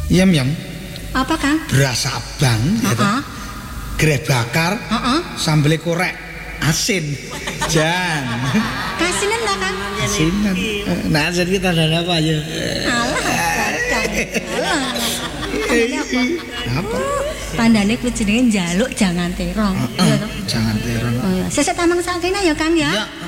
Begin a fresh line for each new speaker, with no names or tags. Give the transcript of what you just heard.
Yem.
Apa, Kang?
Beras abang, greh bakar, sambel korek, asin. Jan.
Kasinan ta, Kang?
Asinan. Nah, asin kita ada apa ya?
Alah,
Apa?
Tandane kuwi jenenge njaluk jangan terong. Iya toh?
Jangan terong.
Oh ya, sesek tamang sakene ya, Kang ya.
Ya.